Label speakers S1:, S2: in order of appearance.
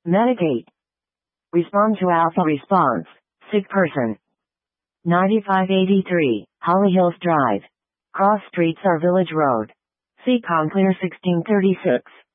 S1: Metagate. Respond to alpha response. Sick person. 9583, Holly Hills Drive. Cross streets are Village Road. Seacon Clear 1636.